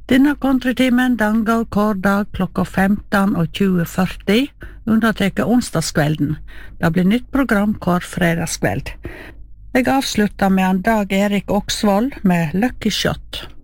Denne countrytimen den går hver dag klokka 15 og 20.40, undertrekker onsdagskvelden. Det blir nytt program hver fredagskveld. Jeg avslutter med en Dag Erik Oksvold med Lucky Shot.